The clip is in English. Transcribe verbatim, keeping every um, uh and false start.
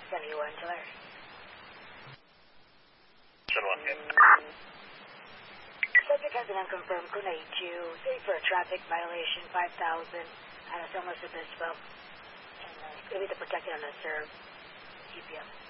seventy-one, Tulare. seventy-one, okay. Subject has an unconfirmed Kuna eighty-two, safe for a traffic violation, five thousand, at a San Luis Obispo. And uh, it's going to be the protected on the serve, G P M.